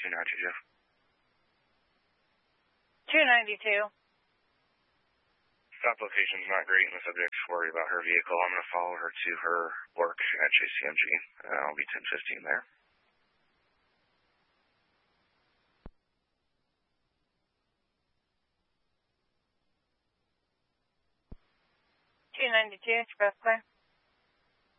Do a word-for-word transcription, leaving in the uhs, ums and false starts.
two ninety-two. two ninety-two. Stop location's not great and the subject's worried about her vehicle. I'm going to follow her to her work at J C M G. Uh, I'll be ten fifteen there. two ninety-two, Express Clear.